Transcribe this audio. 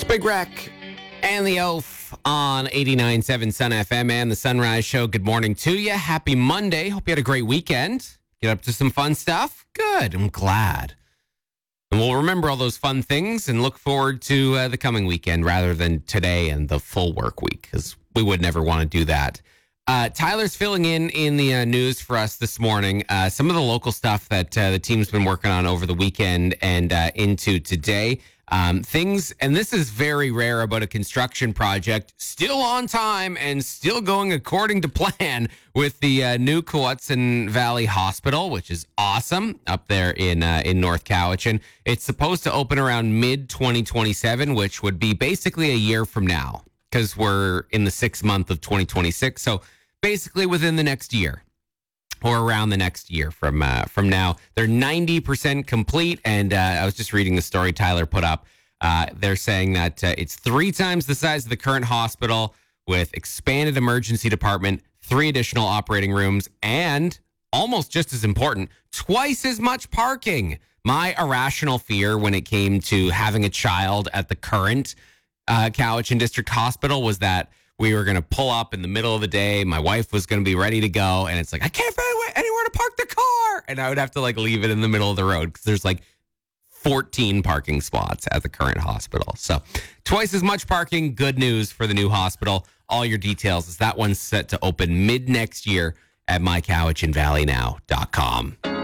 Big Wreck and the Oaf on 89.7 Sun FM and the Sunrise Show. Good morning to you. Happy Monday. Hope you had a great weekend. Get up to some fun stuff? Good. I'm glad. And we'll remember all those fun things and look forward to the coming weekend rather than today and the full work week, because we would never want to do that. Tyler's filling in the news for us this morning. Some of the local stuff that the team's been working on over the weekend and into today. Things, and this is very rare about a construction project, still on time and still going according to plan with the new Kewautsyn Valley Hospital, which is awesome up there in North Cowichan. It's supposed to open around mid-2027, which would be basically a year from now, because we're in the 6th month of 2026. So basically within the next year, or around the next year from now. They're 90% complete, and I was just reading the story Tyler put up. They're saying that it's 3 times the size of the current hospital with expanded emergency department, 3 additional operating rooms, and almost just as important, twice as much parking. My irrational fear when it came to having a child at the current Cowichan District Hospital was that we were going to pull up in the middle of the day. My wife was going to be ready to go. And it's like, I can't find anywhere to park the car. And I would have to leave it in the middle of the road because there's 14 parking spots at the current hospital. So twice as much parking. Good news for the new hospital. All your details is that one's set to open mid next year at mycowichanvalleynow.com.